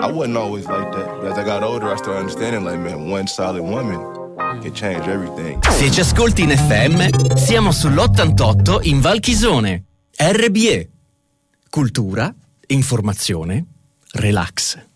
I wasn't always like that. But as I got older, I started understanding, like, man, one solid woman can change everything. Se ci ascolti in FM, siamo sull'88 in Valchisone. RBE. Cultura, informazione, relax.